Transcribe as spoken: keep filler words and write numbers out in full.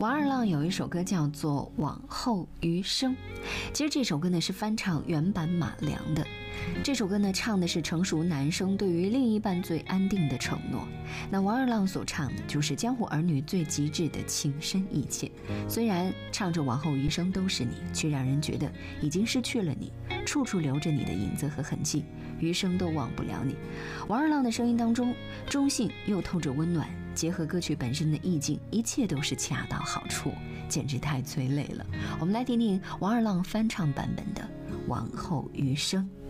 王二浪有一首歌叫做《往后余生》，其实这首歌呢是翻唱原版马良的。这首歌呢唱的是成熟男生对于另一半最安定的承诺，那王二浪所唱的就是江湖儿女最极致的情深意切。虽然唱着往后余生都是你，却让人觉得已经失去了你，处处留着你的影子和痕迹，余生都忘不了你。王二浪的声音当中中性又透着温暖，结合歌曲本身的意境，一切都是恰到好处，简直太催泪了。我们来听听王二浪翻唱版本的《往后余生》。